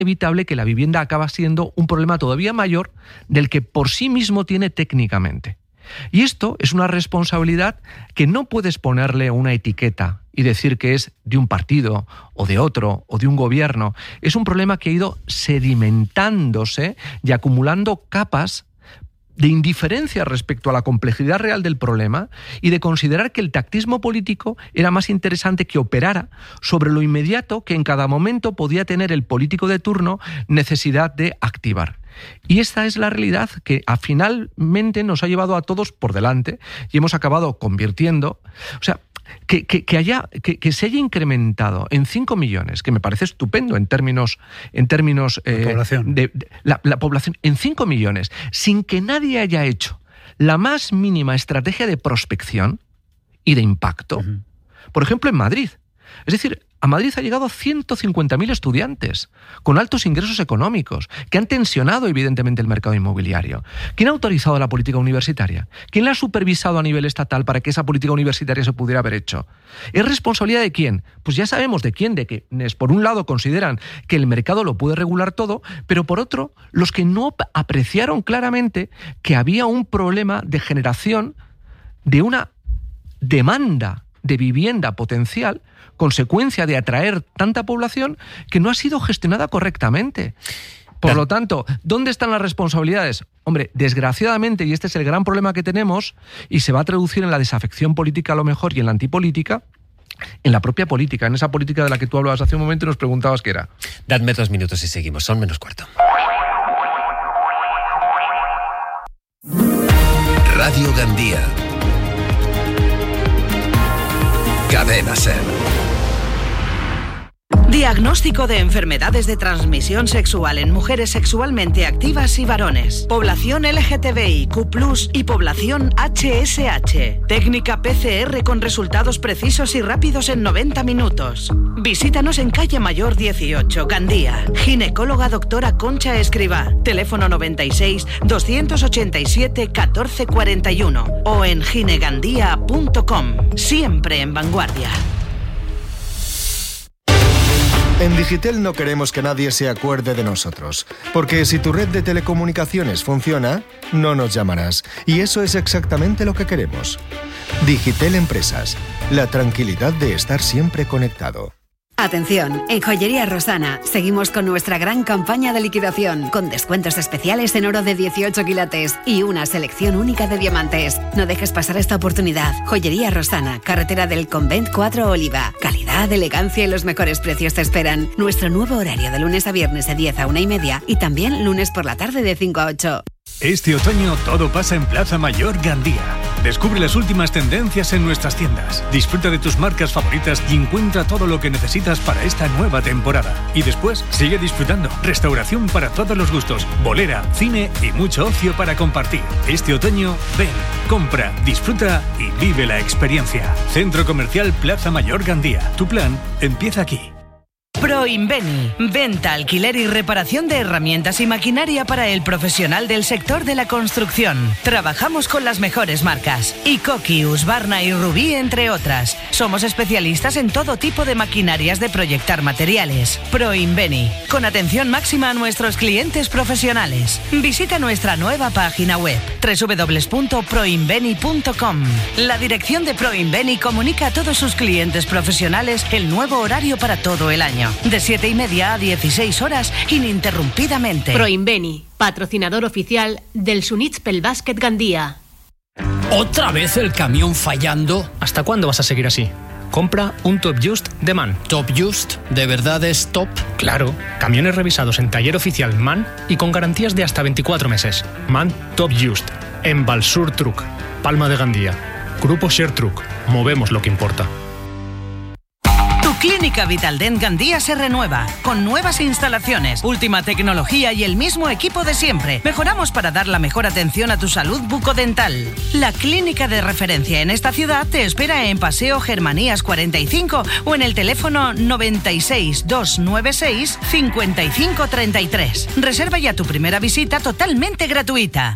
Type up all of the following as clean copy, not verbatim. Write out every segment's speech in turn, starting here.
inevitable que la vivienda acaba siendo un problema todavía mayor del que por sí mismo tiene técnicamente. Y esto es una responsabilidad que no puedes ponerle una etiqueta y decir que es de un partido o de otro o de un gobierno. Es un problema que ha ido sedimentándose y acumulando capas de indiferencia respecto a la complejidad real del problema y de considerar que el tactismo político era más interesante que operara sobre lo inmediato que en cada momento podía tener el político de turno necesidad de activar. Y esta es la realidad que finalmente nos ha llevado a todos por delante y hemos acabado convirtiendo, o sea, que se haya incrementado en 5 millones, que me parece estupendo en términos población. de la población, en 5 millones, sin que nadie haya hecho la más mínima estrategia de prospección y de impacto. Uh-huh. Por ejemplo, en Madrid. Es decir, a Madrid ha llegado 150.000 estudiantes con altos ingresos económicos que han tensionado evidentemente el mercado inmobiliario. ¿Quién ha autorizado la política universitaria? ¿Quién la ha supervisado a nivel estatal para que esa política universitaria se pudiera haber hecho? ¿Es responsabilidad de quién? Pues ya sabemos de quién, de quienes por un lado consideran que el mercado lo puede regular todo, pero por otro, los que no apreciaron claramente que había un problema de generación de una demanda de vivienda potencial, consecuencia de atraer tanta población que no ha sido gestionada correctamente. Por lo tanto, ¿dónde están las responsabilidades? Hombre, desgraciadamente, y este es el gran problema que tenemos, y se va a traducir en la desafección política a lo mejor y en la antipolítica, en la propia política, en esa política de la que tú hablabas hace un momento y nos preguntabas qué era. Dadme 2 minutos y seguimos, son -4. Radio Gandía. Cadena SER. Diagnóstico de enfermedades de transmisión sexual en mujeres sexualmente activas y varones. Población LGTBIQ+, y población HSH. Técnica PCR con resultados precisos y rápidos en 90 minutos. Visítanos en Calle Mayor 18, Gandía. Ginecóloga doctora Concha Escribá. Teléfono 96 287 1441 o en ginegandía.com. Siempre en vanguardia. En Digitel no queremos que nadie se acuerde de nosotros, porque si tu red de telecomunicaciones funciona, no nos llamarás. Y eso es exactamente lo que queremos. Digitel Empresas, la tranquilidad de estar siempre conectado. Atención, en Joyería Rosana seguimos con nuestra gran campaña de liquidación, con descuentos especiales en oro de 18 quilates y una selección única de diamantes. No dejes pasar esta oportunidad. Joyería Rosana, carretera del Convent 4 Oliva. Calidad, elegancia y los mejores precios te esperan. Nuestro nuevo horario de lunes a viernes de 10 a 1:30 y también lunes por la tarde de 5 a 8. Este otoño todo pasa en Plaza Mayor Gandía. Descubre las últimas tendencias en nuestras tiendas. Disfruta de tus marcas favoritas y encuentra todo lo que necesitas para esta nueva temporada. Y después sigue disfrutando. Restauración para todos los gustos, bolera, cine y mucho ocio para compartir. Este otoño, ven, compra, disfruta y vive la experiencia. Centro Comercial Plaza Mayor Gandía. Tu plan empieza aquí. Proinveni, venta, alquiler y reparación de herramientas y maquinaria para el profesional del sector de la construcción. Trabajamos con las mejores marcas, Ikoki, Husqvarna y Rubí, entre otras. Somos especialistas en todo tipo de maquinarias de proyectar materiales. Proinveni, con atención máxima a nuestros clientes profesionales. Visita nuestra nueva página web, www.proinveni.com. La dirección de Proinveni comunica a todos sus clientes profesionales el nuevo horario para todo el año. De 7:30 a 16 horas, ininterrumpidamente. Proinveni, patrocinador oficial del Sunitspel Basket Gandía. ¿Otra vez el camión fallando? ¿Hasta cuándo vas a seguir así? Compra un Top Just de MAN. ¿Top Just? ¿De verdad es top? Claro, camiones revisados en taller oficial MAN y con garantías de hasta 24 meses. MAN Top Just, en Balsur Truck, Palma de Gandía. Grupo Share Truck, movemos lo que importa. Clínica Vitaldent Gandía se renueva, con nuevas instalaciones, última tecnología y el mismo equipo de siempre. Mejoramos para dar la mejor atención a tu salud bucodental. La clínica de referencia en esta ciudad te espera en Paseo Germanías 45 o en el teléfono 96 296 5533. Reserva ya tu primera visita totalmente gratuita.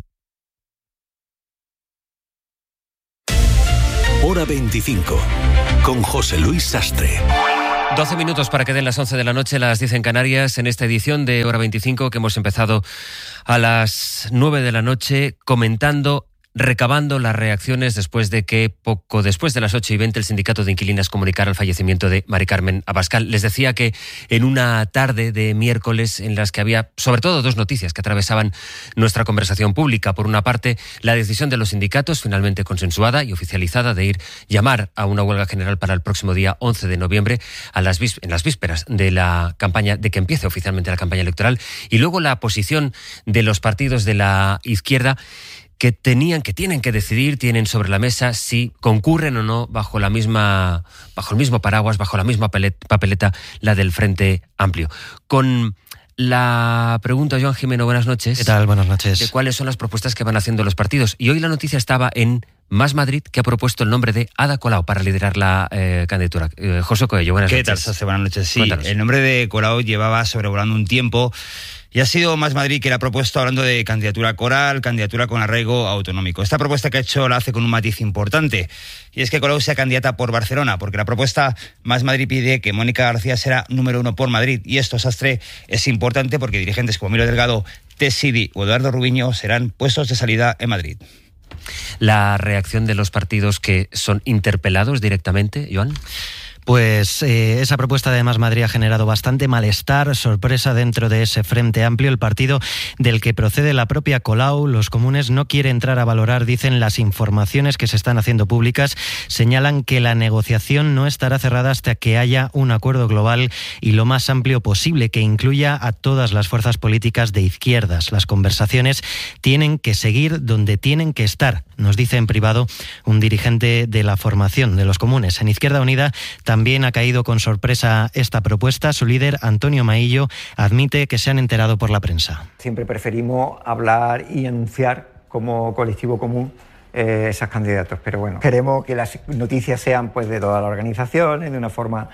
Hora 25, con José Luis Sastre. 12 minutos para que den las 11 de la noche, las 10 en Canarias, en esta edición de Hora 25 que hemos empezado a las 9 de la noche comentando, recabando las reacciones después de que poco después de las 8:20 el sindicato de inquilinas comunicara el fallecimiento de Mari Carmen Abascal. Les decía que en una tarde de miércoles en las que había sobre todo dos noticias que atravesaban nuestra conversación pública. Por una parte, la decisión de los sindicatos, finalmente consensuada y oficializada, de llamar a una huelga general para el próximo día 11 de noviembre, en las vísperas de la campaña, de que empiece oficialmente la campaña electoral, y luego la posición de los partidos de la izquierda que tienen que decidir, tienen sobre la mesa si concurren o no bajo el mismo paraguas, bajo la misma papeleta, la del Frente Amplio. Con la pregunta, Joan Jimeno, buenas noches. ¿Qué tal? Buenas noches. De cuáles son las propuestas que van haciendo los partidos. Y hoy la noticia estaba en Más Madrid, que ha propuesto el nombre de Ada Colau para liderar la candidatura. José Coello, buenas noches. ¿Qué tal, Sase? Buenas noches. Sí, Cuéntanos. El nombre de Colau llevaba sobrevolando un tiempo y ha sido Más Madrid que la ha propuesto hablando de candidatura coral, candidatura con arraigo autonómico. Esta propuesta que ha hecho la hace con un matiz importante, y es que Colau sea candidata por Barcelona, porque la propuesta Más Madrid pide que Mónica García será número 1 por Madrid, y esto, Sastre, es importante porque dirigentes como Emilio Delgado, Tessidi o Eduardo Rubiño serán puestos de salida en Madrid. La reacción de los partidos que son interpelados directamente, Joan. Pues esa propuesta de Más Madrid ha generado bastante malestar, sorpresa dentro de ese Frente Amplio. El partido del que procede la propia Colau, los comunes, no quiere entrar a valorar, dicen, las informaciones que se están haciendo públicas. Señalan que la negociación no estará cerrada hasta que haya un acuerdo global y lo más amplio posible, que incluya a todas las fuerzas políticas de izquierdas. Las conversaciones tienen que seguir donde tienen que estar, nos dice en privado un dirigente de la formación de los comunes. En Izquierda Unida también ha caído con sorpresa esta propuesta. Su líder, Antonio Maillo, admite que se han enterado por la prensa. Siempre preferimos hablar y anunciar como colectivo común esas candidatos, pero bueno, queremos que las noticias sean pues de todas las organizaciones, de una forma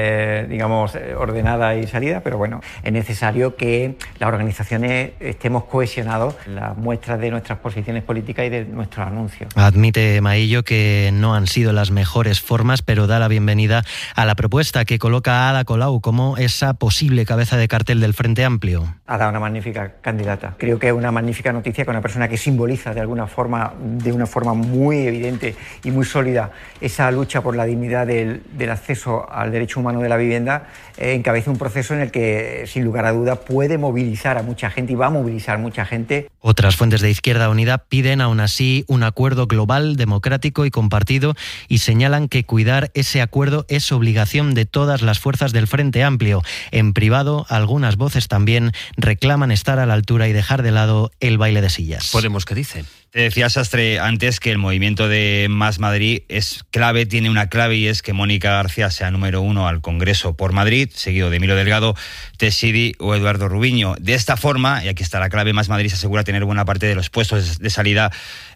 ordenada y salida, pero bueno, es necesario que las organizaciones estemos cohesionados en las muestras de nuestras posiciones políticas y de nuestros anuncios. Admite Maillo que no han sido las mejores formas, pero da la bienvenida a la propuesta que coloca a Ada Colau como esa posible cabeza de cartel del Frente Amplio. Ada, una magnífica candidata. Creo que es una magnífica noticia que una persona que simboliza de alguna forma, de una forma muy evidente y muy sólida, esa lucha por la dignidad del acceso al derecho humano de la vivienda, encabeza un proceso en el que, sin lugar a dudas, puede movilizar a mucha gente y va a movilizar mucha gente. Otras fuentes de Izquierda Unida piden aún así un acuerdo global, democrático y compartido, y señalan que cuidar ese acuerdo es obligación de todas las fuerzas del Frente Amplio. En privado, algunas voces también reclaman estar a la altura y dejar de lado el baile de sillas. Podemos, ¿qué dice? Te decía, Sastre, antes que el movimiento de Más Madrid es clave, tiene una clave, y es que Mónica García sea número 1 al Congreso por Madrid, seguido de Emilio Delgado, Tessidi o Eduardo Rubiño. De esta forma, y aquí está la clave, Más Madrid se asegura tener buena parte de los puestos de salida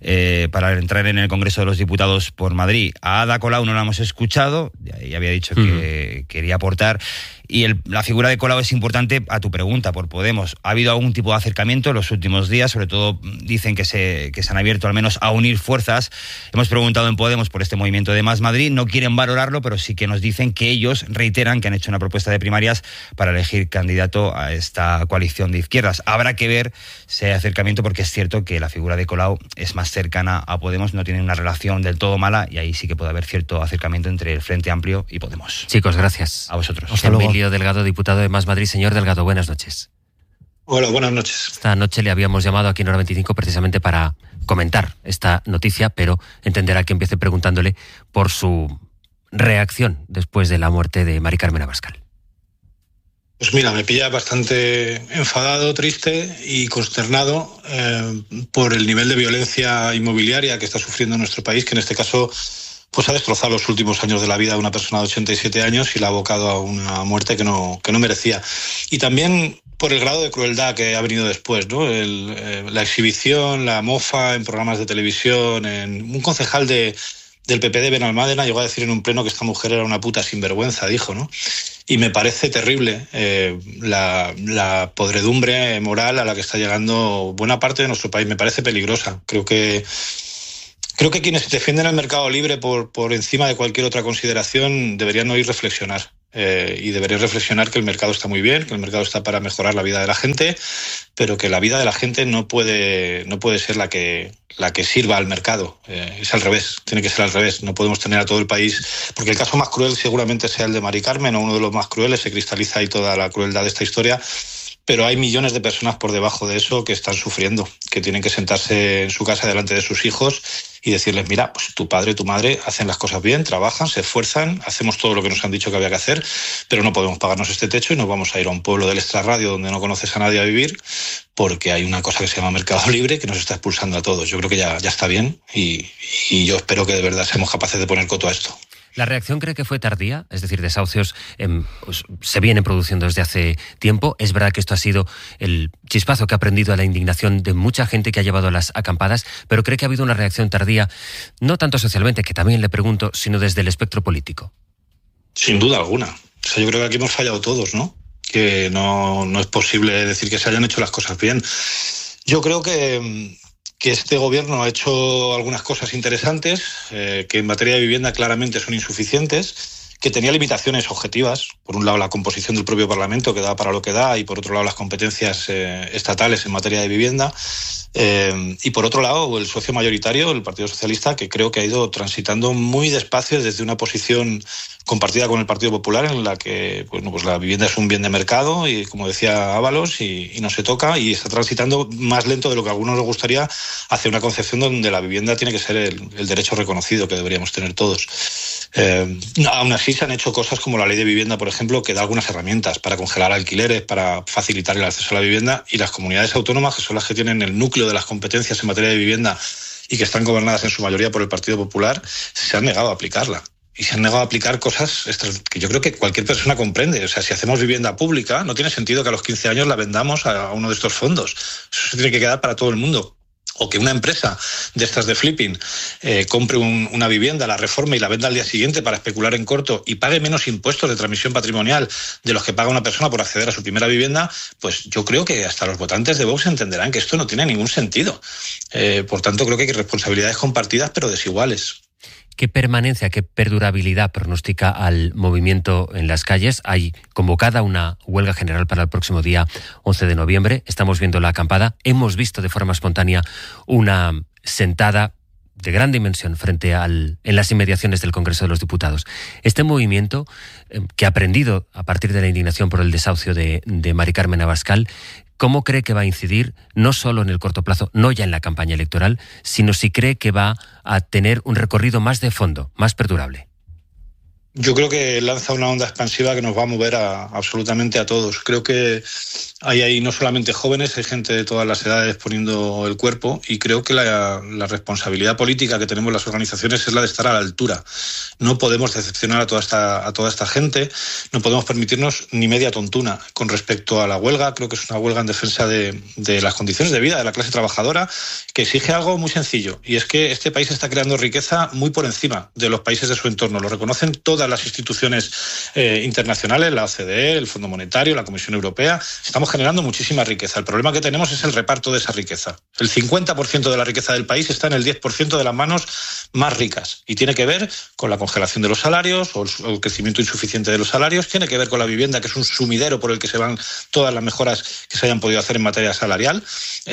para entrar en el Congreso de los Diputados por Madrid. A Ada Colau no la hemos escuchado, ya había dicho que quería aportar. Y la figura de Colau es importante a tu pregunta por Podemos. Ha habido algún tipo de acercamiento en los últimos días, sobre todo dicen que se han abierto al menos a unir fuerzas. Hemos preguntado en Podemos por este movimiento de Más Madrid, no quieren valorarlo, pero sí que nos dicen que ellos reiteran que han hecho una propuesta de primarias para elegir candidato a esta coalición de izquierdas. Habrá que ver si hay acercamiento, porque es cierto que la figura de Colau es más cercana a Podemos, no tienen una relación del todo mala, y ahí sí que puede haber cierto acercamiento entre el Frente Amplio y Podemos. Chicos, gracias. A vosotros. Hasta luego. Emilio Delgado, diputado de Más Madrid. Señor Delgado, buenas noches. Hola, buenas noches. Esta noche le habíamos llamado aquí en Hora 25 precisamente para comentar esta noticia, pero entenderá que empiece preguntándole por su reacción después de la muerte de Mari Carmen Abascal. Pues mira, me pilla bastante enfadado, triste y consternado por el nivel de violencia inmobiliaria que está sufriendo nuestro país, que en este caso pues ha destrozado los últimos años de la vida de una persona de 87 años y la ha abocado a una muerte que no merecía. Y también por el grado de crueldad que ha venido después, ¿no? La exhibición, la mofa en programas de televisión. Un concejal del PP de Benalmádena llegó a decir en un pleno que esta mujer era una puta sinvergüenza, dijo, ¿no? Y me parece terrible la podredumbre moral a la que está llegando buena parte de nuestro país. Me parece peligrosa. Creo que quienes defienden el mercado libre por encima de cualquier otra consideración deberían oír reflexionar. y deberéis reflexionar que el mercado está muy bien, que el mercado está para mejorar la vida de la gente, pero que la vida de la gente no puede ser la que sirva al mercado. Es al revés, tiene que ser al revés. No podemos tener a todo el país, porque el caso más cruel seguramente sea el de Mari Carmen, o uno de los más crueles, se cristaliza ahí toda la crueldad de esta historia. Pero hay millones de personas por debajo de eso que están sufriendo, que tienen que sentarse en su casa delante de sus hijos y decirles, mira, pues tu padre, tu madre hacen las cosas bien, trabajan, se esfuerzan, hacemos todo lo que nos han dicho que había que hacer, pero no podemos pagarnos este techo y nos vamos a ir a un pueblo del extrarradio donde no conoces a nadie a vivir, porque hay una cosa que se llama mercado libre que nos está expulsando a todos. Yo creo que ya está bien y yo espero que de verdad seamos capaces de poner coto a esto. ¿La reacción cree que fue tardía? Es decir, desahucios se vienen produciendo desde hace tiempo. Es verdad que esto ha sido el chispazo que ha prendido a la indignación de mucha gente que ha llevado a las acampadas, pero ¿cree que ha habido una reacción tardía, no tanto socialmente, que también le pregunto, sino desde el espectro político? Sin duda alguna. O sea, yo creo que aquí hemos fallado todos, ¿no? Que no es posible decir que se hayan hecho las cosas bien. Yo creo que este gobierno ha hecho algunas cosas interesantes, que en materia de vivienda claramente son insuficientes, que tenía limitaciones objetivas. Por un lado, la composición del propio Parlamento, que da para lo que da, y por otro lado, las competencias estatales en materia de vivienda. Y por otro lado, el socio mayoritario, el Partido Socialista, que creo que ha ido transitando muy despacio desde una posición compartida con el Partido Popular, en la que pues la vivienda es un bien de mercado y, como decía Ábalos, y no se toca, y está transitando más lento de lo que a algunos les gustaría hacia una concepción donde la vivienda tiene que ser el derecho reconocido que deberíamos tener todos. Aún así se han hecho cosas como la ley de vivienda, por ejemplo, que da algunas herramientas para congelar alquileres, para facilitar el acceso a la vivienda, y las comunidades autónomas, que son las que tienen el núcleo de las competencias en materia de vivienda y que están gobernadas en su mayoría por el Partido Popular, se han negado a aplicarla. Y se han negado a aplicar cosas que yo creo que cualquier persona comprende. O sea, si hacemos vivienda pública, no tiene sentido que a los 15 años la vendamos a uno de estos fondos. Eso se tiene que quedar para todo el mundo. O que una empresa de estas de flipping compre una vivienda, la reforme y la venda al día siguiente para especular en corto y pague menos impuestos de transmisión patrimonial de los que paga una persona por acceder a su primera vivienda, pues yo creo que hasta los votantes de Vox entenderán que esto no tiene ningún sentido. Por tanto, creo que hay responsabilidades compartidas pero desiguales. ¿Qué permanencia, qué perdurabilidad pronostica al movimiento en las calles? Hay convocada una huelga general para el próximo día 11 de noviembre. Estamos viendo la acampada. Hemos visto de forma espontánea una sentada de gran dimensión en las inmediaciones del Congreso de los Diputados. Este movimiento, que ha aprendido a partir de la indignación por el desahucio de Mari Carmen Abascal, ¿cómo cree que va a incidir no solo en el corto plazo, no ya en la campaña electoral, sino si cree que va a tener un recorrido más de fondo, más perdurable? Yo creo que lanza una onda expansiva que nos va a mover absolutamente a todos. Creo que hay ahí no solamente jóvenes, hay gente de todas las edades poniendo el cuerpo, y creo que la responsabilidad política que tenemos las organizaciones es la de estar a la altura. No podemos decepcionar a toda esta gente, no podemos permitirnos ni media tontuna con respecto a la huelga. Creo que es una huelga en defensa de las condiciones de vida de la clase trabajadora, que exige algo muy sencillo, y es que este país está creando riqueza muy por encima de los países de su entorno. Lo reconocen todas las instituciones internacionales, la OCDE, el Fondo Monetario, la Comisión Europea. Estamos generando muchísima riqueza. El problema que tenemos es el reparto de esa riqueza. El 50% de la riqueza del país está en el 10% de las manos más ricas, y tiene que ver con la congelación de los salarios o el crecimiento insuficiente de los salarios, tiene que ver con la vivienda, que es un sumidero por el que se van todas las mejoras que se hayan podido hacer en materia salarial.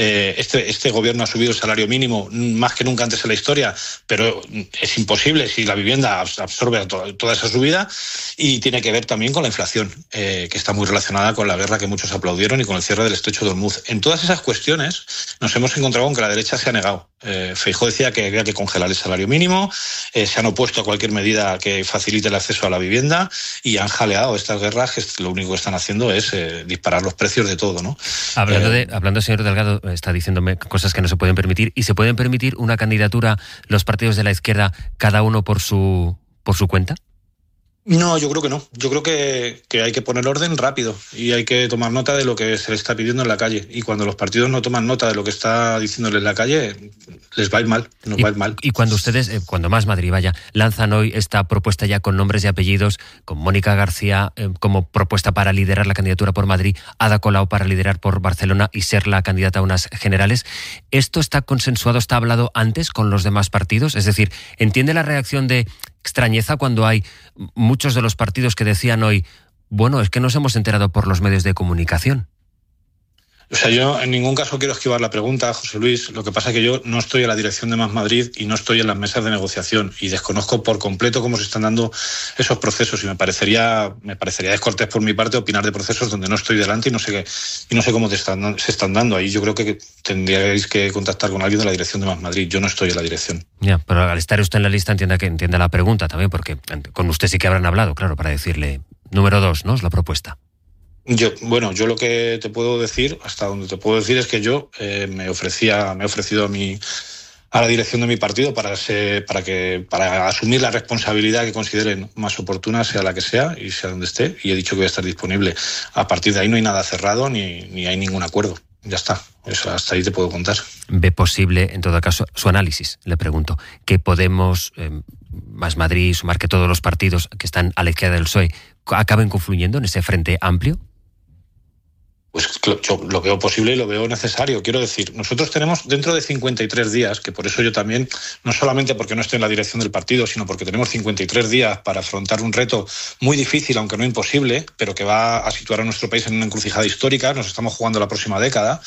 Este gobierno ha subido el salario mínimo más que nunca antes en la historia, pero es imposible si la vivienda absorbe toda esa subida, y tiene que ver también con la inflación, que está muy relacionada con la guerra que muchos aplaudieron y con el cierre del estrecho de Hormuz. En todas esas cuestiones nos hemos encontrado con que la derecha se ha negado. Feijóo decía que había que congelar el salario mínimo, se han opuesto a cualquier medida que facilite el acceso a la vivienda, y han jaleado estas guerras que lo único que están haciendo es disparar los precios de todo, ¿no? Hablando, señor Delgado, está diciéndome cosas que no se pueden permitir, y se pueden permitir una candidatura los partidos de la izquierda cada uno por su cuenta. No, yo creo que no. Yo creo que hay que poner orden rápido y hay que tomar nota de lo que se le está pidiendo en la calle. Y cuando los partidos no toman nota de lo que está diciéndoles en la calle, les va a ir mal, nos va a ir mal. Y cuando ustedes, cuando Más Madrid, lanzan hoy esta propuesta ya con nombres y apellidos, con Mónica García como propuesta para liderar la candidatura por Madrid, Ada Colau para liderar por Barcelona y ser la candidata a unas generales, ¿esto está consensuado, está hablado antes con los demás partidos? Es decir, ¿entiende la reacción de extrañeza cuando hay muchos de los partidos que decían hoy, bueno, es que nos hemos enterado por los medios de comunicación. O sea, yo en ningún caso quiero esquivar la pregunta, José Luis. Lo que pasa es que yo no estoy en la dirección de Más Madrid y no estoy en las mesas de negociación y desconozco por completo cómo se están dando esos procesos y me parecería descortés por mi parte opinar de procesos donde no estoy delante y no sé cómo se están dando. Ahí yo creo que tendríais que contactar con alguien de la dirección de Más Madrid. Yo no estoy en la dirección. Ya, pero al estar usted en la lista entienda la pregunta también, porque con usted sí que habrán hablado, claro, para decirle número 2, ¿no? Es la propuesta. Yo lo que te puedo decir, hasta donde te puedo decir, es que yo me he ofrecido a la dirección de mi partido para asumir la responsabilidad que consideren más oportuna, sea la que sea y sea donde esté, y he dicho que voy a estar disponible. A partir de ahí no hay nada cerrado ni hay ningún acuerdo. Ya está, eso hasta ahí te puedo contar. ¿Ve posible, en todo caso, su análisis? Le pregunto, que Podemos, Más Madrid, Sumar, que todos los partidos que están a la izquierda del PSOE acaben confluyendo en ese frente amplio? Pues yo lo veo posible y lo veo necesario. Quiero decir, nosotros tenemos dentro de 53 días, que por eso yo también, no solamente porque no estoy en la dirección del partido, sino porque tenemos 53 días para afrontar un reto muy difícil, aunque no imposible, pero que va a situar a nuestro país en una encrucijada histórica. Nos estamos jugando la próxima década.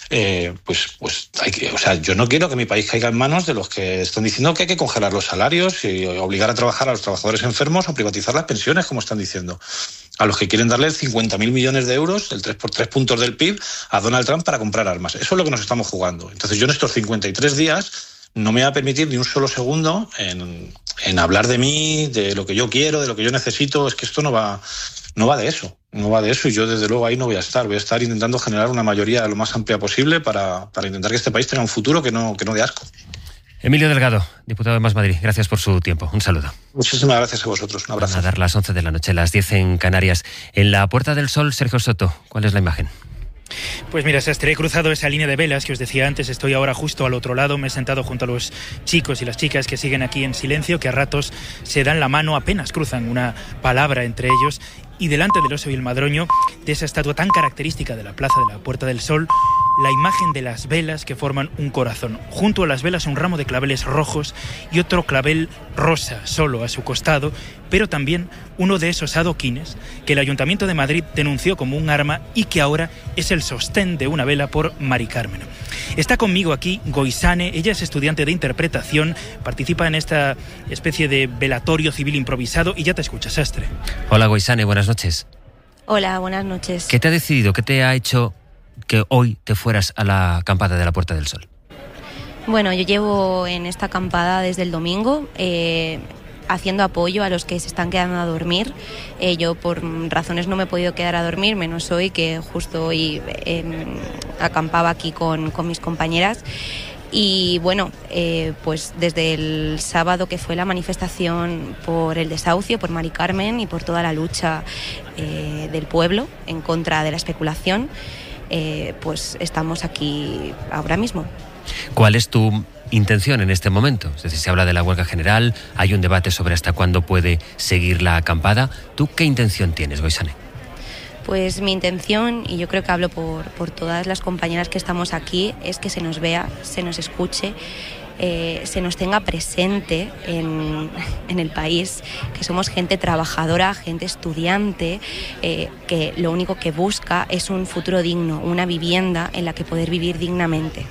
Pues hay que, o sea, yo no quiero que mi país caiga en manos de los que están diciendo que hay que congelar los salarios y obligar a trabajar a los trabajadores enfermos o privatizar las pensiones, como están diciendo. A los que quieren darle 50.000 millones de euros, el 3 por 3 puntos del PIB, a Donald Trump para comprar armas. Eso es lo que nos estamos jugando. Entonces yo en estos 53 días no me voy a permitir ni un solo segundo en hablar de mí, de lo que yo quiero, de lo que yo necesito. Es que esto no va de eso. No va de eso y yo desde luego ahí no voy a estar. Voy a estar intentando generar una mayoría lo más amplia posible para intentar que este país tenga un futuro que no dé asco. Emilio Delgado, diputado de Más Madrid, gracias por su tiempo. Un saludo. Muchísimas gracias a vosotros. Un abrazo. Van a dar las 11 de la noche, las 10 en Canarias. En la Puerta del Sol, Sergio Soto, ¿cuál es la imagen? Pues mira, Sastre, he cruzado esa línea de velas que os decía antes, estoy ahora justo al otro lado, me he sentado junto a los chicos y las chicas que siguen aquí en silencio, que a ratos se dan la mano, apenas cruzan una palabra entre ellos, y delante del oso y el madroño, de esa estatua tan característica de la Plaza de la Puerta del Sol, la imagen de las velas que forman un corazón. Junto a las velas un ramo de claveles rojos y otro clavel rosa solo a su costado, pero también uno de esos adoquines que el Ayuntamiento de Madrid denunció como un arma y que ahora es el sostén de una vela por Mari Carmen. Está conmigo aquí Goisane, ella es estudiante de interpretación, participa en esta especie de velatorio civil improvisado y ya te escuchas, Sastre. Hola Goisane, buenas noches. Hola, buenas noches. ¿Qué te ha decidido, qué te ha hecho que hoy te fueras a la acampada de la Puerta del Sol? Bueno, yo llevo en esta acampada desde el domingo, haciendo apoyo a los que se están quedando a dormir. Yo por razones no me he podido quedar a dormir, menos hoy, que justo hoy acampaba aquí con mis compañeras. Y bueno, pues desde el sábado, que fue la manifestación por el desahucio, por Mari Carmen y por toda la lucha del pueblo en contra de la especulación, pues estamos aquí ahora mismo. ¿Cuál es tu intención en este momento? Es decir, se habla de la huelga general, hay un debate sobre hasta cuándo puede seguir la acampada. ¿Tú qué intención tienes, Goisane? Pues mi intención, y yo creo que hablo por todas las compañeras que estamos aquí, es que se nos vea, se nos escuche, se nos tenga presente en el país, que somos gente trabajadora, gente estudiante, que lo único que busca es un futuro digno, una vivienda en la que poder vivir dignamente.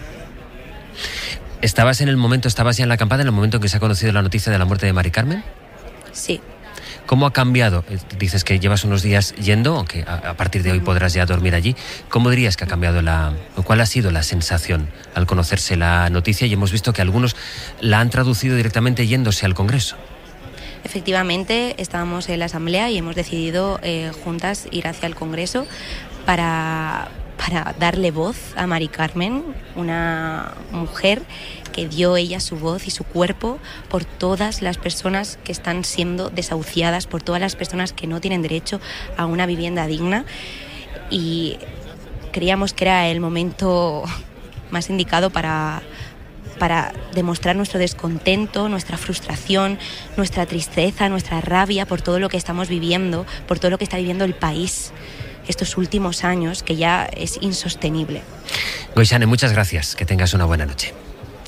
¿Estabas ya en la acampada en el momento en que se ha conocido la noticia de la muerte de Mari Carmen? Sí. ¿Cómo ha cambiado? Dices que llevas unos días yendo, aunque a partir de hoy podrás ya dormir allí. ¿Cómo dirías que ha cambiado cuál ha sido la sensación al conocerse la noticia? Y hemos visto que algunos la han traducido directamente yéndose al Congreso. Efectivamente, estábamos en la Asamblea y hemos decidido juntas ir hacia el Congreso para darle voz a Mari Carmen, una mujer que dio ella su voz y su cuerpo por todas las personas que están siendo desahuciadas, por todas las personas que no tienen derecho a una vivienda digna, y creíamos que era el momento más indicado para demostrar nuestro descontento, nuestra frustración, nuestra tristeza, nuestra rabia por todo lo que estamos viviendo, por todo lo que está viviendo el país estos últimos años, que ya es insostenible. Goisane, muchas gracias. Que tengas una buena noche.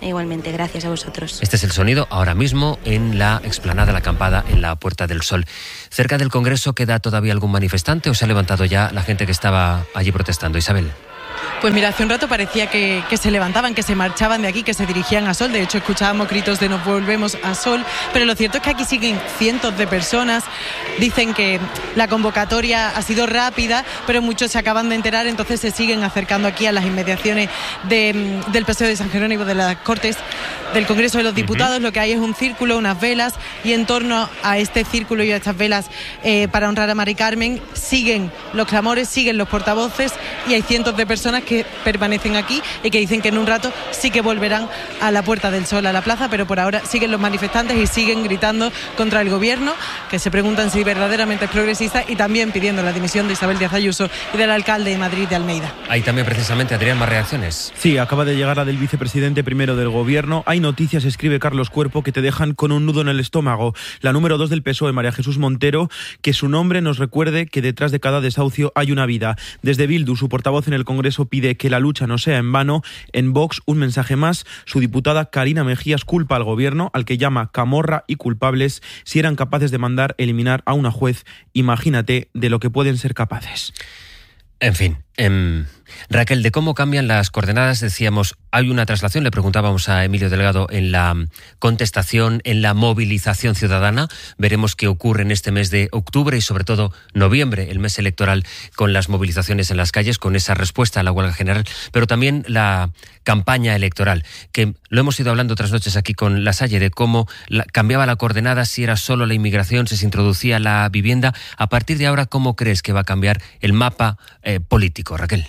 Igualmente, gracias a vosotros. Este es el sonido ahora mismo en la explanada La Acampada, en la Puerta del Sol. ¿Cerca del Congreso queda todavía algún manifestante o se ha levantado ya la gente que estaba allí protestando? Isabel. Pues mira, hace un rato parecía que se levantaban, que se marchaban de aquí, que se dirigían a Sol. De hecho, escuchábamos gritos de nos volvemos a Sol. Pero lo cierto es que aquí siguen cientos de personas. Dicen que la convocatoria ha sido rápida, pero muchos se acaban de enterar, entonces se siguen acercando aquí a las inmediaciones del Paseo de San Jerónimo, de las Cortes del Congreso de los Diputados. Lo que hay es un círculo, unas velas, y en torno a este círculo y a estas velas para honrar a Mari Carmen siguen los clamores, siguen los portavoces, y hay cientos de personas que permanecen aquí y que dicen que en un rato sí que volverán a la Puerta del Sol, a la plaza, pero por ahora siguen los manifestantes y siguen gritando contra el gobierno, que se preguntan si verdaderamente es progresista, y también pidiendo la dimisión de Isabel Díaz Ayuso y del alcalde de Madrid, de Almeida. Hay también precisamente, Adrián, más reacciones. Sí, acaba de llegar la del vicepresidente primero del gobierno. Hay noticias, escribe Carlos Cuerpo, que te dejan con un nudo en el estómago. La número 2 del PSOE, María Jesús Montero, que su nombre nos recuerde que detrás de cada desahucio hay una vida. Desde Bildu, su portavoz en el Congreso pide que la lucha no sea en vano. En Vox, un mensaje más. Su diputada Carina Mejías culpa al gobierno, al que llama camorra y culpables. Si eran capaces de mandar eliminar a una juez, imagínate de lo que pueden ser capaces. En fin, Raquel, de cómo cambian las coordenadas, decíamos, hay una traslación, le preguntábamos a Emilio Delgado en la contestación, en la movilización ciudadana. Veremos qué ocurre en este mes de octubre y sobre todo noviembre, el mes electoral, con las movilizaciones en las calles, con esa respuesta a la huelga general, pero también la campaña electoral, que lo hemos ido hablando otras noches aquí con Lasalle, de cómo cambiaba la coordenada, si era solo la inmigración, si se introducía la vivienda. A partir de ahora, ¿cómo crees que va a cambiar el mapa político, Raquel?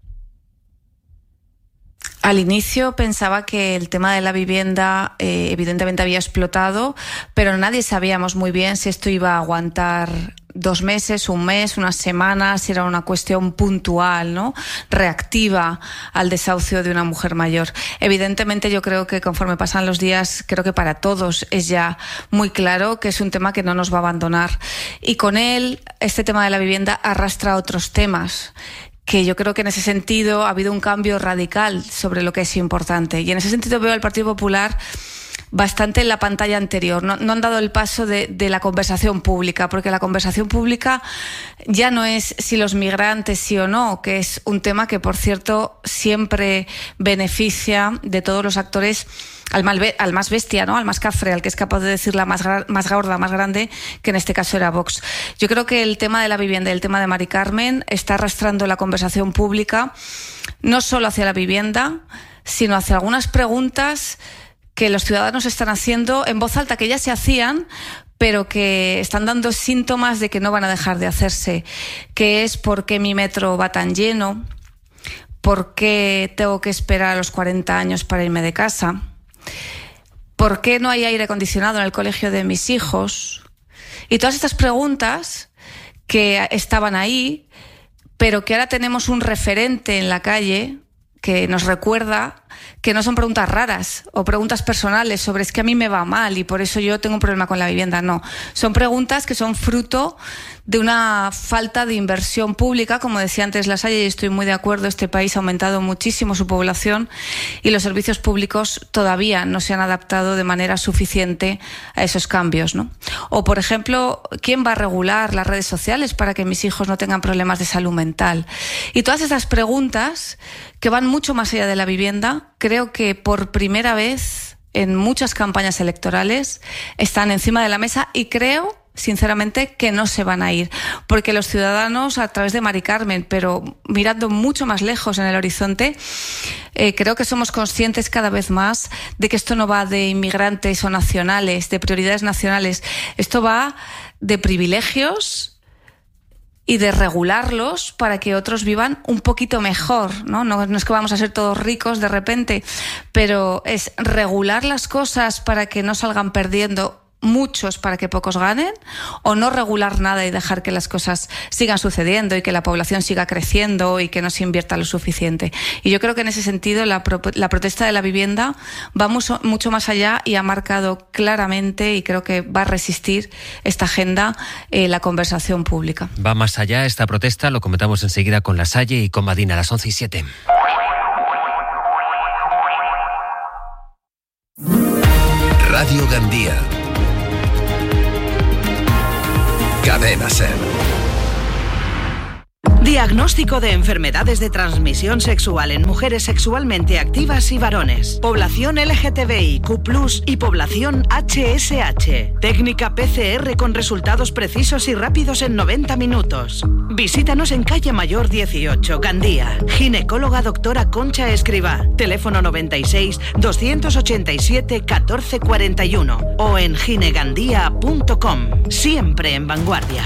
Al inicio pensaba que el tema de la vivienda evidentemente había explotado, pero nadie sabíamos muy bien si esto iba a aguantar 2 meses, un mes, unas semanas, si era una cuestión puntual, ¿no? Reactiva al desahucio de una mujer mayor. Evidentemente yo creo que conforme pasan los días, creo que para todos es ya muy claro que es un tema que no nos va a abandonar. Y con él, este tema de la vivienda arrastra otros temas, que yo creo que en ese sentido ha habido un cambio radical sobre lo que es importante. Y en ese sentido veo al Partido Popular bastante en la pantalla anterior. No han dado el paso de la conversación pública, porque la conversación pública ya no es si los migrantes sí o no, que es un tema que, por cierto, siempre beneficia de todos los actores al más bestia, ¿no? Al más cafre, al que es capaz de decir la más gorda, más grande, que en este caso era Vox. Yo creo que el tema de la vivienda y el tema de Mari Carmen está arrastrando la conversación pública no solo hacia la vivienda, sino hacia algunas preguntas que los ciudadanos están haciendo en voz alta, que ya se hacían, pero que están dando síntomas de que no van a dejar de hacerse, que es por qué mi metro va tan lleno, por qué tengo que esperar a los 40 años para irme de casa, por qué no hay aire acondicionado en el colegio de mis hijos, y todas estas preguntas que estaban ahí, pero que ahora tenemos un referente en la calle que nos recuerda que no son preguntas raras o preguntas personales sobre es que a mí me va mal y por eso yo tengo un problema con la vivienda. No, son preguntas que son fruto de una falta de inversión pública, como decía antes Lasalle, y estoy muy de acuerdo. Este país ha aumentado muchísimo su población y los servicios públicos todavía no se han adaptado de manera suficiente a esos cambios, ¿no? O, por ejemplo, ¿quién va a regular las redes sociales para que mis hijos no tengan problemas de salud mental? Y todas esas preguntas que van mucho más allá de la vivienda, creo que por primera vez en muchas campañas electorales están encima de la mesa y creo, sinceramente, que no se van a ir, porque los ciudadanos, a través de Mari Carmen, pero mirando mucho más lejos en el horizonte, creo que somos conscientes cada vez más de que esto no va de inmigrantes o nacionales, de prioridades nacionales, esto va de privilegios y de regularlos para que otros vivan un poquito mejor, ¿no? No es que vamos a ser todos ricos de repente, pero es regular las cosas para que no salgan perdiendo muchos para que pocos ganen, o no regular nada y dejar que las cosas sigan sucediendo y que la población siga creciendo y que no se invierta lo suficiente. Y yo creo que en ese sentido la protesta de la vivienda va mucho más allá y ha marcado claramente, y creo que va a resistir esta agenda, la conversación pública. Va más allá esta protesta, lo comentamos enseguida con Lasalle y con Madina a las 11:07. Diagnóstico de enfermedades de transmisión sexual en mujeres sexualmente activas y varones. Población LGTBIQ+, y población HSH. Técnica PCR con resultados precisos y rápidos en 90 minutos. Visítanos en calle Mayor 18, Gandía. Ginecóloga doctora Concha Escribá. Teléfono 96 287 1441 o en ginegandía.com. Siempre en vanguardia.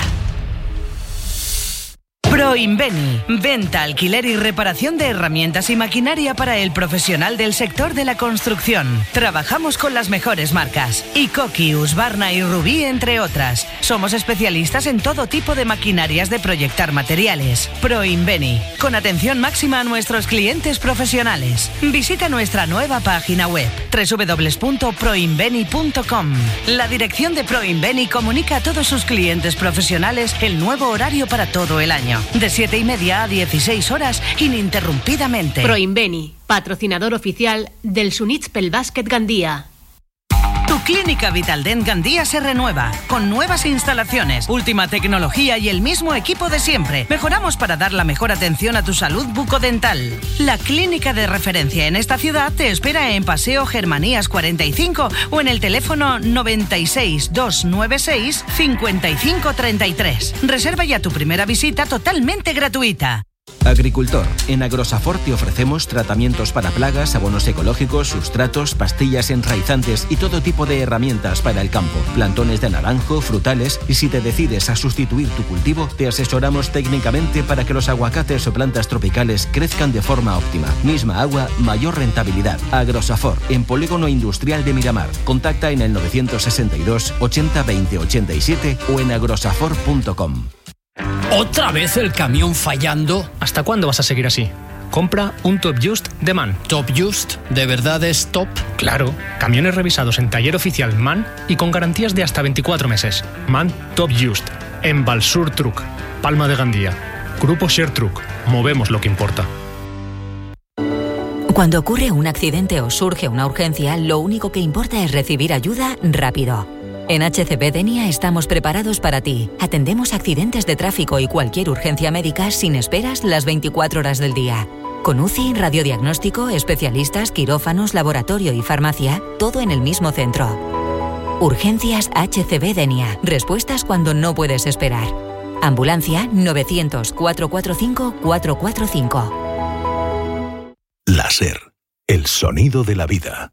Proinveni, venta, alquiler y reparación de herramientas y maquinaria para el profesional del sector de la construcción. Trabajamos con las mejores marcas, Ikoki, Husqvarna y Rubí, entre otras. Somos especialistas en todo tipo de maquinarias de proyectar materiales. Proinveni, con atención máxima a nuestros clientes profesionales. Visita nuestra nueva página web, www.proinveni.com. La dirección de Proinveni comunica a todos sus clientes profesionales el nuevo horario para todo el año. De 7:30 a 16 horas, ininterrumpidamente. Proinveni, patrocinador oficial del Sunitspel Basket Gandía. Tu clínica Vitaldent Gandía se renueva, con nuevas instalaciones, última tecnología y el mismo equipo de siempre. Mejoramos para dar la mejor atención a tu salud bucodental. La clínica de referencia en esta ciudad te espera en Paseo Germanías 45 o en el teléfono 96 296 5533. Reserva ya tu primera visita totalmente gratuita. Agricultor, en Agrosafor te ofrecemos tratamientos para plagas, abonos ecológicos, sustratos, pastillas enraizantes y todo tipo de herramientas para el campo, plantones de naranjo, frutales, y si te decides a sustituir tu cultivo, te asesoramos técnicamente para que los aguacates o plantas tropicales crezcan de forma óptima. Misma agua, mayor rentabilidad. Agrosafor, en Polígono Industrial de Miramar. Contacta en el 962 80 20 87 o en agrosafor.com. ¿Otra vez el camión fallando? ¿Hasta cuándo vas a seguir así? Compra un Top Just de MAN. ¿Top Just? ¿De verdad es top? Claro, camiones revisados en taller oficial MAN y con garantías de hasta 24 meses. MAN Top Just, en Balsur Truck, Palma de Gandía. Grupo Share Truck, movemos lo que importa. Cuando ocurre un accidente o surge una urgencia, lo único que importa es recibir ayuda rápido. En HCB Denia estamos preparados para ti. Atendemos accidentes de tráfico y cualquier urgencia médica sin esperas las 24 horas del día. Con UCI, radiodiagnóstico, especialistas, quirófanos, laboratorio y farmacia, todo en el mismo centro. Urgencias HCB Denia. Respuestas cuando no puedes esperar. Ambulancia 900-445-445. Láser, el sonido de la vida.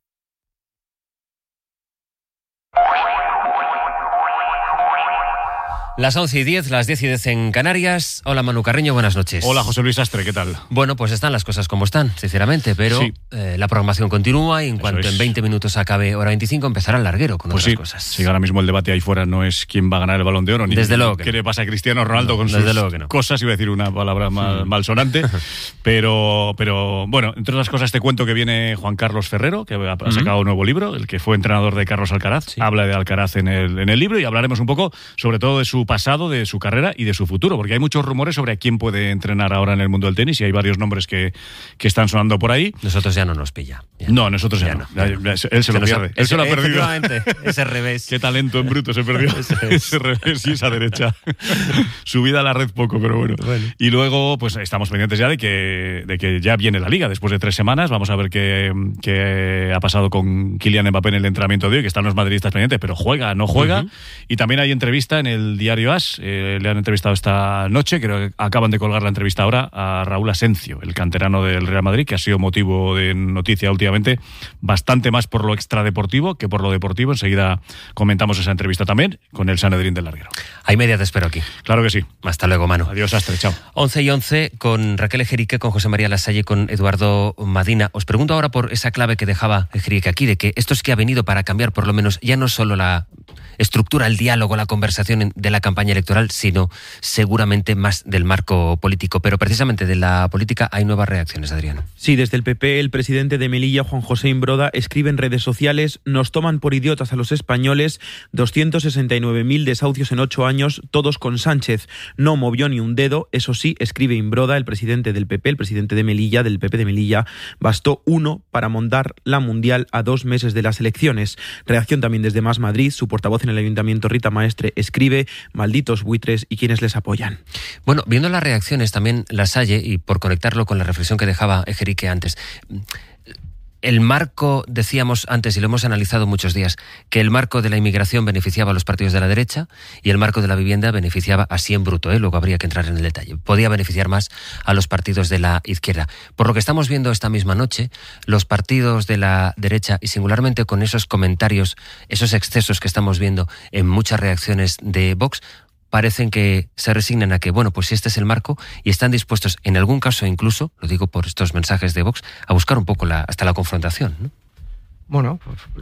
Las 11:10, las 10:10 en Canarias. Hola Manu Carreño, buenas noches. Hola José Luis Astre, ¿qué tal? Bueno, pues están las cosas como están, sinceramente, pero sí. La programación continúa y en cuanto en 20 minutos acabe hora 25 empezará el larguero con otras cosas. Sí, ahora mismo el debate ahí fuera no es quién va a ganar el Balón de Oro, ni desde luego qué le pasa a Cristiano Ronaldo con sus cosas, iba a decir una palabra malsonante, pero bueno, entre otras cosas te cuento que viene Juan Carlos Ferrero, que ha sacado un nuevo libro, el que fue entrenador de Carlos Alcaraz, habla de Alcaraz en el libro y hablaremos un poco sobre todo de su pasado, de su carrera y de su futuro, porque hay muchos rumores sobre a quién puede entrenar ahora en el mundo del tenis y hay varios nombres que están sonando por ahí. Nosotros ya no nos pilla. No, nosotros ya no. Él se lo pierde. Él se lo ha perdido. Ese revés. Qué talento en bruto se perdió. Ese revés y esa derecha. Subida a la red poco, pero bueno. Y luego, pues estamos pendientes ya de que ya viene la Liga después de 3 semanas. Vamos a ver qué ha pasado con Kylian Mbappé en el entrenamiento de hoy, que están los madridistas pendientes, pero juega, no juega. Y también hay entrevista en el diario AS. Le han entrevistado esta noche, creo que acaban de colgar la entrevista ahora, a Raúl Asencio, el canterano del Real Madrid, que ha sido motivo de noticia últimamente, bastante más por lo extradeportivo que por lo deportivo. Enseguida comentamos esa entrevista también con el Sanedrín del Larguero. Hay media te espero aquí. Claro que sí. Hasta luego, Manu. Adiós, Astre, chao. 11:11 con Raquel Ejerique, con José María Lasalle, con Eduardo Madina. Os pregunto ahora por esa clave que dejaba Ejerique aquí, de que esto es que ha venido para cambiar por lo menos ya no solo la estructura, el diálogo, la conversación de la campaña electoral, sino seguramente más del marco político. Pero precisamente de la política hay nuevas reacciones, Adrián. Sí, desde el PP, el presidente de Melilla, Juan José Imbroda, escribe en redes sociales: nos toman por idiotas a los españoles, 269.000 desahucios en 8 años, todos con Sánchez. No movió ni un dedo. Eso sí, escribe Imbroda, el presidente del PP, el presidente de Melilla, del PP de Melilla, bastó uno para montar la Mundial a 2 meses de las elecciones. Reacción también desde Más Madrid, su portavoz en el Ayuntamiento, Rita Maestre, escribe: malditos buitres y quienes les apoyan. Bueno, viendo las reacciones también las hay, y por conectarlo con la reflexión que dejaba Ejerique antes, el marco, decíamos antes, y lo hemos analizado muchos días, que el marco de la inmigración beneficiaba a los partidos de la derecha y el marco de la vivienda beneficiaba, así en bruto, luego habría que entrar en el detalle, podía beneficiar más a los partidos de la izquierda. Por lo que estamos viendo esta misma noche, los partidos de la derecha, y singularmente con esos comentarios, esos excesos que estamos viendo en muchas reacciones de Vox, parecen que se resignan a que, bueno, pues este es el marco, y están dispuestos, en algún caso incluso, lo digo por estos mensajes de Vox, a buscar un poco hasta la confrontación, ¿no? Bueno,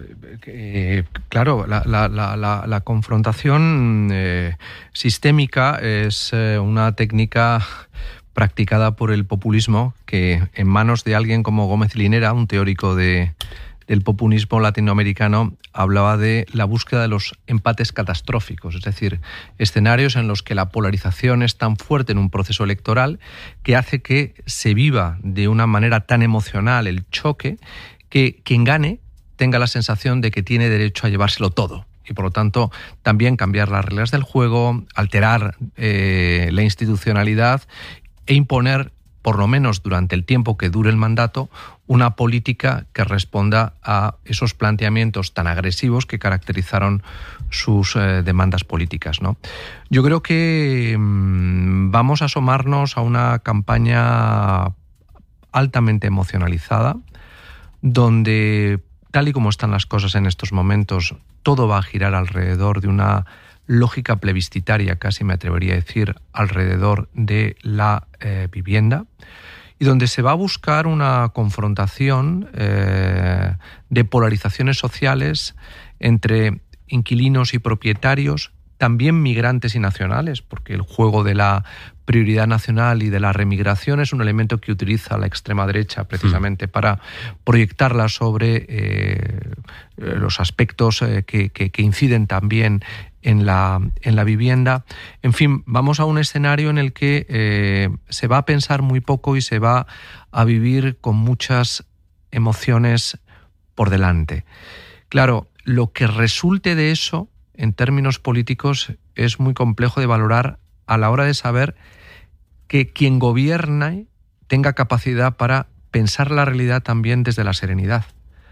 claro, la confrontación sistémica es una técnica practicada por el populismo que, en manos de alguien como Gómez Linera, un teórico del populismo latinoamericano, hablaba de la búsqueda de los empates catastróficos, es decir, escenarios en los que la polarización es tan fuerte en un proceso electoral que hace que se viva de una manera tan emocional el choque que quien gane tenga la sensación de que tiene derecho a llevárselo todo. Y por lo tanto también cambiar las reglas del juego, alterar la institucionalidad e imponer, por lo menos durante el tiempo que dure el mandato, una política que responda a esos planteamientos tan agresivos que caracterizaron sus demandas políticas, ¿no? Yo creo que vamos a asomarnos a una campaña altamente emocionalizada, donde, tal y como están las cosas en estos momentos, todo va a girar alrededor de una lógica plebiscitaria, casi me atrevería a decir, alrededor de la vivienda, y donde se va a buscar una confrontación de polarizaciones sociales entre inquilinos y propietarios, también migrantes y nacionales, porque el juego de la prioridad nacional y de la remigración es un elemento que utiliza la extrema derecha precisamente para proyectarla sobre los aspectos que inciden también en la vivienda. En fin, vamos a un escenario en el que se va a pensar muy poco y se va a vivir con muchas emociones por delante. Claro, lo que resulte de eso en términos políticos es muy complejo de valorar a la hora de saber que quien gobierna tenga capacidad para pensar la realidad también desde la serenidad.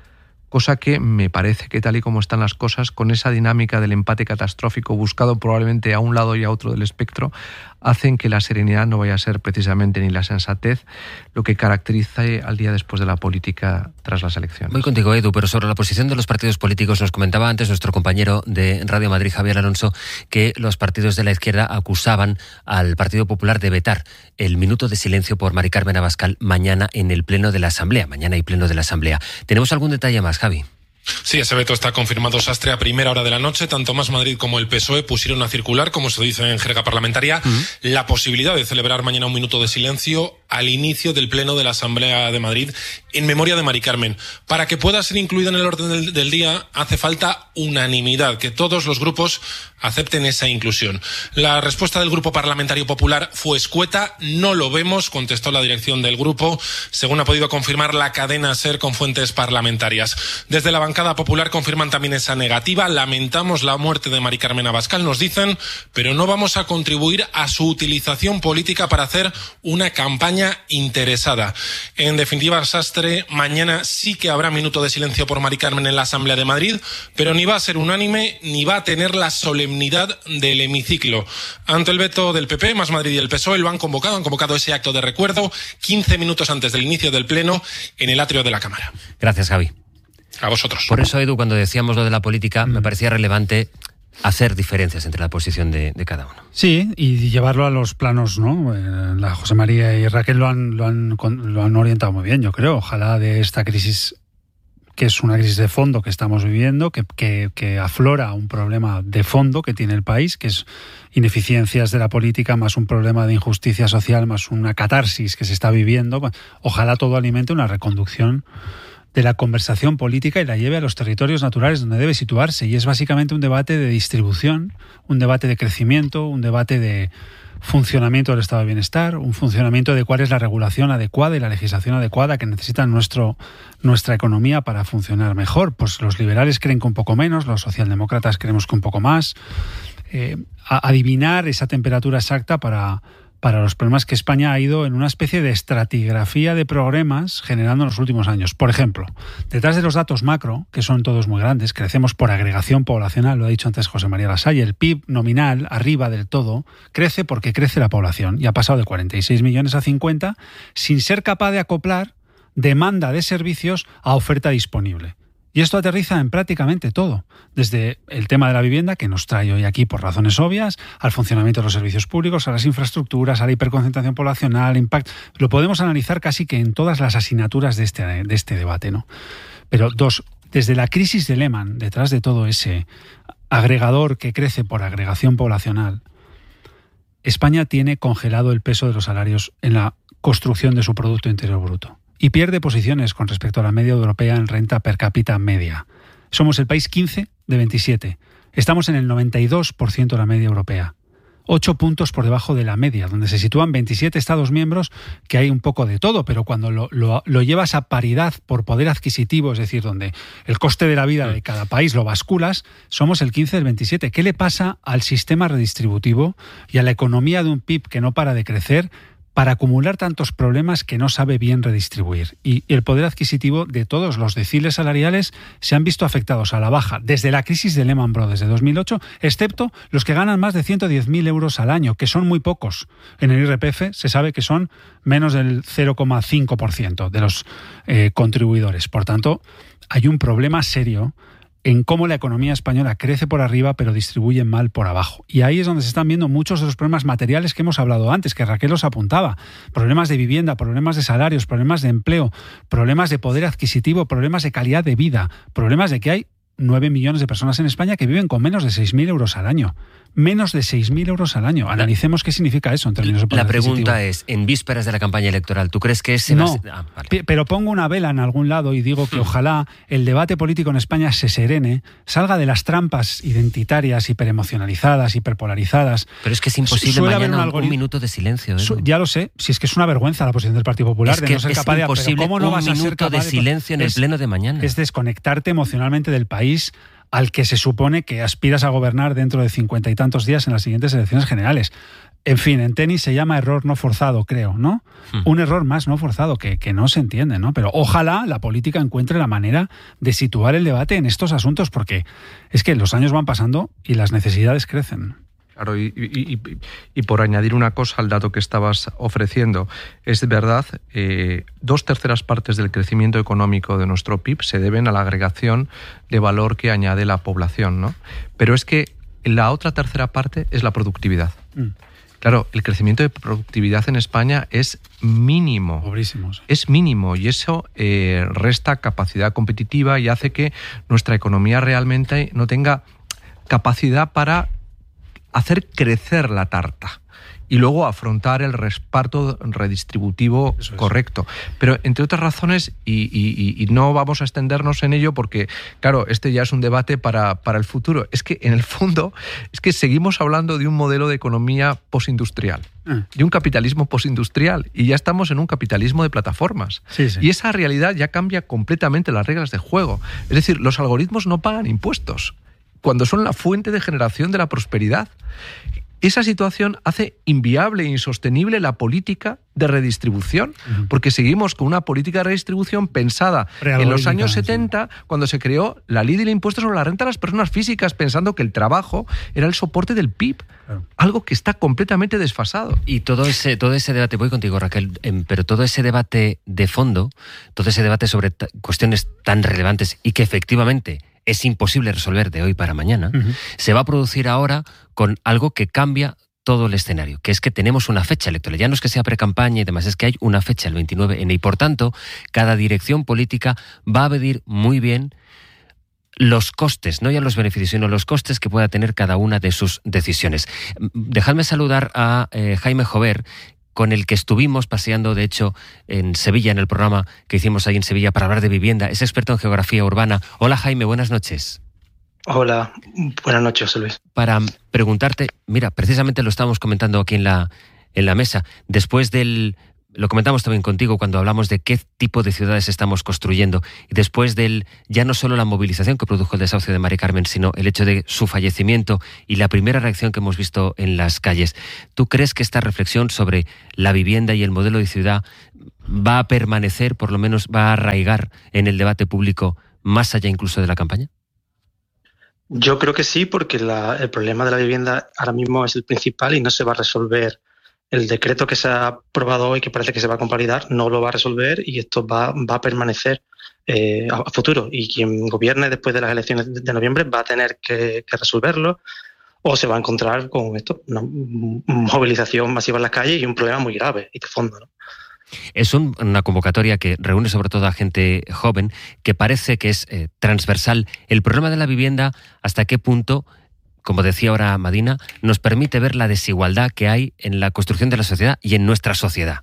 Cosa que me parece que, tal y como están las cosas, con esa dinámica del empate catastrófico buscado probablemente a un lado y a otro del espectro, hacen que la serenidad no vaya a ser precisamente ni la sensatez lo que caracteriza al día después de la política tras las elecciones. Voy contigo, Edu, pero sobre la posición de los partidos políticos nos comentaba antes nuestro compañero de Radio Madrid, Javier Alonso, que los partidos de la izquierda acusaban al Partido Popular de vetar el minuto de silencio por Mari Carmen Abascal mañana en el Pleno de la Asamblea. Mañana hay Pleno de la Asamblea. ¿Tenemos algún detalle más, Javi? Sí, ese veto está confirmado, Sastre. A primera hora de la noche, tanto Más Madrid como el PSOE pusieron a circular, como se dice en jerga parlamentaria, la posibilidad de celebrar mañana un minuto de silencio al inicio del Pleno de la Asamblea de Madrid en memoria de Mari Carmen. Para que pueda ser incluido en el orden del día hace falta unanimidad, que todos los grupos acepten esa inclusión. La respuesta del Grupo Parlamentario Popular fue escueta. No lo vemos, contestó la dirección del grupo, según ha podido confirmar la cadena SER con fuentes parlamentarias. Desde la bancada popular confirman también esa negativa. Lamentamos la muerte de Mari Carmen Abascal, nos dicen, pero no vamos a contribuir a su utilización política para hacer una campaña interesada. En definitiva, Sastre, mañana sí que habrá minuto de silencio por Mari Carmen en la Asamblea de Madrid, pero ni va a ser unánime ni va a tener la solemnidad del hemiciclo. Ante el veto del PP, Más Madrid y el PSOE lo han convocado ese acto de recuerdo 15 minutos antes del inicio del Pleno en el atrio de la Cámara. Gracias, Javi. A vosotros. Por eso, Edu, cuando decíamos lo de la política, me parecía relevante hacer diferencias entre la posición de cada uno. Sí, y llevarlo a los planos, ¿no? La José María y Raquel lo han orientado muy bien, yo creo. Ojalá de esta crisis, que es una crisis de fondo que estamos viviendo, que aflora un problema de fondo que tiene el país, que es ineficiencias de la política, más un problema de injusticia social, más una catarsis que se está viviendo. Ojalá todo alimente una reconducción de la conversación política y la lleve a los territorios naturales donde debe situarse. Y es básicamente un debate de distribución, un debate de crecimiento, un debate de funcionamiento del estado de bienestar, un funcionamiento de cuál es la regulación adecuada y la legislación adecuada que necesita nuestra economía para funcionar mejor. Pues los liberales creen que un poco menos, los socialdemócratas creemos que un poco más. Adivinar esa temperatura exacta para los problemas que España ha ido en una especie de estratigrafía de problemas generando en los últimos años. Por ejemplo, detrás de los datos macro, que son todos muy grandes, crecemos por agregación poblacional, lo ha dicho antes José María Lasalle, el PIB nominal, arriba del todo, crece porque crece la población y ha pasado de 46 millones a 50 sin ser capaz de acoplar demanda de servicios a oferta disponible. Y esto aterriza en prácticamente todo, desde el tema de la vivienda, que nos trae hoy aquí por razones obvias, al funcionamiento de los servicios públicos, a las infraestructuras, a la hiperconcentración poblacional, impacto. Lo podemos analizar casi que en todas las asignaturas de este debate, ¿no? Pero desde la crisis de Lehman, detrás de todo ese agregador que crece por agregación poblacional, España tiene congelado el peso de los salarios en la construcción de su Producto Interior Bruto. Y pierde posiciones con respecto a la media europea en renta per cápita media. Somos el país 15 de 27. Estamos en el 92% de la media europea. 8 puntos por debajo de la media, donde se sitúan 27 Estados miembros, que hay un poco de todo, pero cuando lo llevas a paridad por poder adquisitivo, es decir, donde el coste de la vida de cada país lo basculas, somos el 15 del 27. ¿Qué le pasa al sistema redistributivo y a la economía de un PIB que no para de crecer para acumular tantos problemas que no sabe bien redistribuir? Y el poder adquisitivo de todos los deciles salariales se han visto afectados a la baja desde la crisis de Lehman Brothers de 2008, excepto los que ganan más de 110.000 euros al año, que son muy pocos. En el IRPF se sabe que son menos del 0,5% de los contribuidores. Por tanto, hay un problema serio en cómo la economía española crece por arriba pero distribuye mal por abajo. Y ahí es donde se están viendo muchos de los problemas materiales que hemos hablado antes, que Raquel os apuntaba. Problemas de vivienda, problemas de salarios, problemas de empleo, problemas de poder adquisitivo, problemas de calidad de vida, problemas de que hay 9 millones de personas en España que viven con menos de 6.000 euros al año. Menos de 6.000 euros al año. Analicemos qué significa eso en términos de poder adquisitivo. La pregunta es, en vísperas de la campaña electoral, ¿tú crees que ese no, vale. Pero pongo una vela en algún lado y digo que ojalá el debate político en España se serene, salga de las trampas identitarias, hiperemocionalizadas, hiperpolarizadas. Pero es que es imposible mañana un minuto de silencio. Ya lo sé, si es que es una vergüenza la posición del Partido Popular de no ser capaz de... Pero ¿cómo no vas a ser capaz de silencio en el pleno de mañana? Es desconectarte emocionalmente del país al que se supone que aspiras a gobernar dentro de 50 y tantos días en las siguientes elecciones generales. En fin, en tenis se llama error no forzado, creo, ¿no? Un error más no forzado, que no se entiende, ¿no? Pero ojalá la política encuentre la manera de situar el debate en estos asuntos, porque es que los años van pasando y las necesidades crecen. Claro, y por añadir una cosa al dato que estabas ofreciendo, es verdad, 2/3 partes del crecimiento económico de nuestro PIB se deben a la agregación de valor que añade la población, ¿no? Pero es que la otra tercera parte es la productividad. Claro, el crecimiento de productividad en España es mínimo. Pobrísimos. Es mínimo y eso resta capacidad competitiva y hace que nuestra economía realmente no tenga capacidad para hacer crecer la tarta y luego afrontar el reparto redistributivo correcto. Pero entre otras razones, y no vamos a extendernos en ello porque, claro, este ya es un debate para el futuro, es que en el fondo es que seguimos hablando de un modelo de economía postindustrial, de un capitalismo postindustrial, y ya estamos en un capitalismo de plataformas. Sí, sí. Y esa realidad ya cambia completamente las reglas de juego. Es decir, los algoritmos no pagan impuestos cuando son la fuente de generación de la prosperidad. Esa situación hace inviable e insostenible la política de redistribución, porque seguimos con una política de redistribución pensada en los años 70, cuando se creó la ley del impuesto sobre la renta de las personas físicas, pensando que el trabajo era el soporte del PIB, algo que está completamente desfasado. Y todo ese debate, voy contigo, Raquel, pero todo ese debate de fondo, todo ese debate sobre cuestiones tan relevantes y que efectivamente es imposible resolver de hoy para mañana, se va a producir ahora con algo que cambia todo el escenario, que es que tenemos una fecha electoral. Ya no es que sea precampaña y demás, es que hay una fecha, el 29N, y por tanto, cada dirección política va a medir muy bien los costes, no ya los beneficios, sino los costes que pueda tener cada una de sus decisiones. Dejadme saludar a Jaime Jover, con el que estuvimos paseando, de hecho, en Sevilla, en el programa que hicimos ahí en Sevilla para hablar de vivienda. Es experto en geografía urbana. Hola, Jaime, buenas noches. Hola, buenas noches, José Luis. Para preguntarte, mira, precisamente lo estábamos comentando aquí en la mesa, lo comentamos también contigo cuando hablamos de qué tipo de ciudades estamos construyendo, y después ya no solo la movilización que produjo el desahucio de Mari Carmen, sino el hecho de su fallecimiento y la primera reacción que hemos visto en las calles. ¿Tú crees que esta reflexión sobre la vivienda y el modelo de ciudad va a permanecer, por lo menos va a arraigar en el debate público más allá incluso de la campaña? Yo creo que sí, porque el problema de la vivienda ahora mismo es el principal y no se va a resolver. El decreto que se ha aprobado hoy, que parece que se va a convalidar, no lo va a resolver, y esto va a permanecer a futuro. Y quien gobierne después de las elecciones de noviembre va a tener que resolverlo, o se va a encontrar con esto, una movilización masiva en las calles y un problema muy grave y de fondo, ¿no? Es una convocatoria que reúne sobre todo a gente joven, que parece que es transversal. El problema de la vivienda, ¿hasta qué punto, como decía ahora Madina, nos permite ver la desigualdad que hay en la construcción de la sociedad y en nuestra sociedad?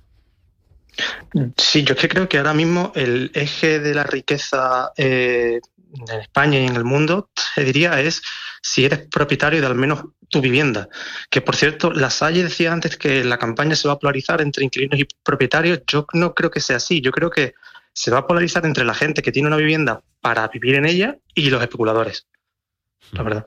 Sí, yo es que creo que ahora mismo el eje de la riqueza en España y en el mundo, te diría, es si eres propietario de al menos tu vivienda. Que, por cierto, La Salle decía antes que la campaña se va a polarizar entre inquilinos y propietarios. Yo no creo que sea así. Yo creo que se va a polarizar entre la gente que tiene una vivienda para vivir en ella y los especuladores, la verdad.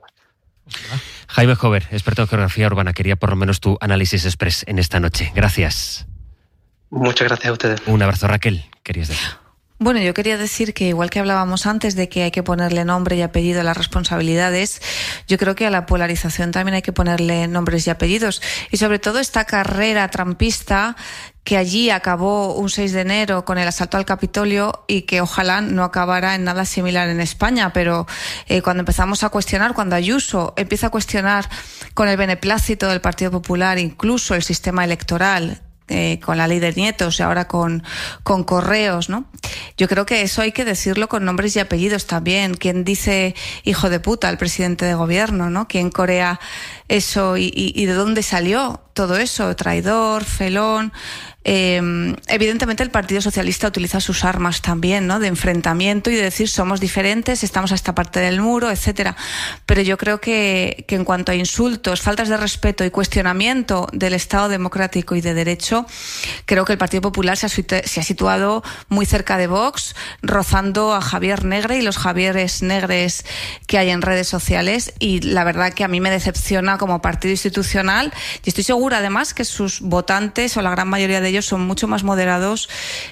Jaime Jover, experto en geografía urbana, quería por lo menos tu análisis express en esta noche. Gracias. Muchas gracias a ustedes. Un abrazo, Raquel. ¿Querías decir? Bueno, yo quería decir que igual que hablábamos antes de que hay que ponerle nombre y apellido a las responsabilidades, yo creo que a la polarización también hay que ponerle nombres y apellidos. Y sobre todo esta carrera trampista que allí acabó un 6 de enero con el asalto al Capitolio y que ojalá no acabara en nada similar en España, pero cuando empezamos a cuestionar, cuando Ayuso empieza a cuestionar con el beneplácito del Partido Popular incluso el sistema electoral, con la ley de nietos y ahora con correos, ¿no? Yo creo que eso hay que decirlo con nombres y apellidos también. ¿Quién dice hijo de puta al presidente de gobierno, ¿no? ¿Quién corea eso y de dónde salió todo eso? Traidor, felón. Evidentemente el Partido Socialista utiliza sus armas también, ¿no? De enfrentamiento y de decir somos diferentes, estamos a esta parte del muro, etcétera. Pero yo creo que en cuanto a insultos, faltas de respeto y cuestionamiento del Estado democrático y de derecho, creo que el Partido Popular se ha situado muy cerca de Vox, rozando a Javier Negre y los Javieres Negres que hay en redes sociales, y la verdad que a mí me decepciona como partido institucional, y estoy segura además que sus votantes, o la gran mayoría de ellos, son mucho más moderados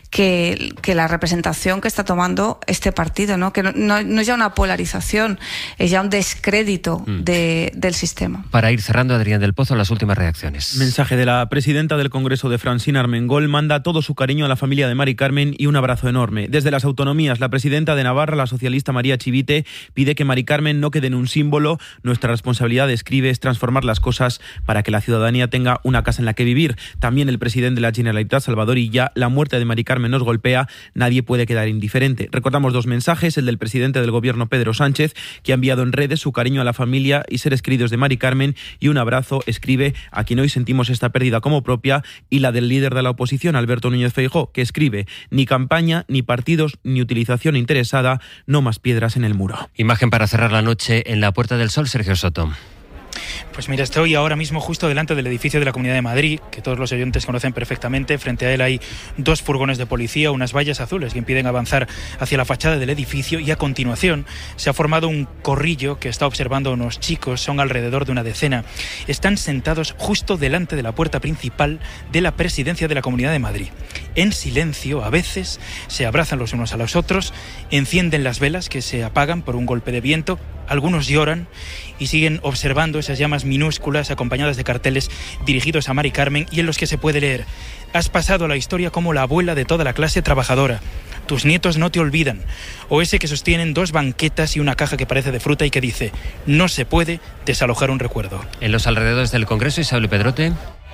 que la representación que está tomando este partido, ¿no? Que no es ya una polarización, es ya un descrédito del sistema. Para ir cerrando, Adrián del Pozo, las últimas reacciones. Mensaje de la presidenta del Congreso de Francina Armengol, manda todo su cariño a la familia de Mari Carmen y un abrazo enorme. Desde las autonomías, la presidenta de Navarra, la socialista María Chivite, pide que Mari Carmen no quede en un símbolo. Nuestra responsabilidad, escribe, es transformar las cosas para que la ciudadanía tenga una casa en la que vivir. También el presidente de la Generalitat, Salvador Illa: la muerte de Mari Carmen nos golpea, nadie puede quedar indiferente. Recordamos dos mensajes: el del presidente del gobierno, Pedro Sánchez, que ha enviado en redes su cariño a la familia y seres queridos de Mari Carmen y un abrazo, escribe, a quien hoy sentimos esta pérdida como propia, y la del líder de la oposición, Alberto Núñez Feijóo, que escribe: ni campaña, ni partidos, ni utilización interesada, no más piedras en el muro. Imagen para cerrar la noche en la Puerta del Sol, Sergio Soto. Pues mira, estoy ahora mismo justo delante del edificio de la Comunidad de Madrid, que todos los oyentes conocen perfectamente. Frente a él hay dos furgones de policía, unas vallas azules que impiden avanzar hacia la fachada del edificio, y a continuación se ha formado un corrillo que está observando a unos chicos, son alrededor de una decena. Están sentados justo delante de la puerta principal de la Presidencia de la Comunidad de Madrid. En silencio, a veces, se abrazan los unos a los otros, encienden las velas que se apagan por un golpe de viento, algunos lloran y siguen observando esas llamas minúsculas acompañadas de carteles dirigidos a Mari Carmen y en los que se puede leer: has pasado a la historia como la abuela de toda la clase trabajadora, tus nietos no te olvidan, o ese que sostienen dos banquetas y una caja que parece de fruta y que dice: no se puede desalojar un recuerdo. En los alrededores del Congreso, Isabel Pedrote.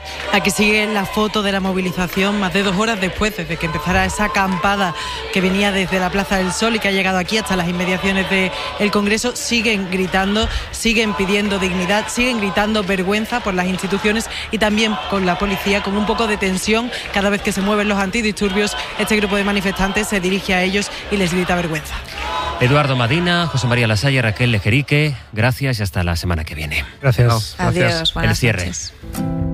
Aquí sigue la foto de la movilización más de 2 horas después, desde que empezara esa acampada que venía desde la Plaza del Sol y que ha llegado aquí hasta las inmediaciones del Congreso. Siguen gritando, siguen pidiendo dignidad, siguen gritando vergüenza por las instituciones y también con la policía, con un poco de tensión. Cada vez que se mueven los antidisturbios, este grupo de manifestantes se dirige a ellos y les grita vergüenza. Eduardo Madina, José María Lasalle, Raquel Lejerique, gracias y hasta la semana que viene. Gracias. Adiós, buenas El cierre. noches.